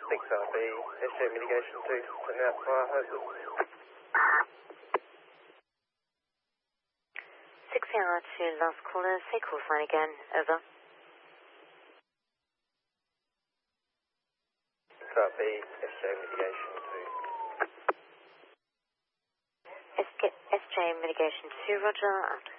6RB, SJ mitigation 2, sending out fire hoses. 6RR2, last caller, say call sign again, over. 6RB, SJ mitigation 2. SJ mitigation 2, roger, out.